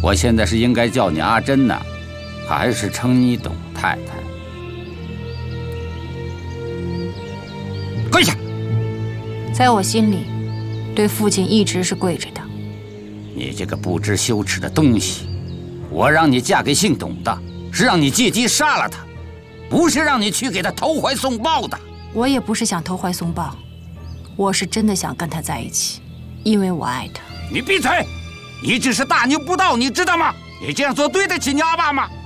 我现在是应该叫你阿珍呢，还是称你董太太？跪下！ 在我心里，对父亲一直是跪着的。 你这个不知羞耻的东西！我让你嫁给姓董的，是让你借机杀了他，不是让你去给他投怀送抱的。 我也不是想投怀送抱，我是真的想跟他在一起，因为我爱他。 你闭嘴！你只是大逆不道，你知道吗？你这样做对得起你阿爸吗？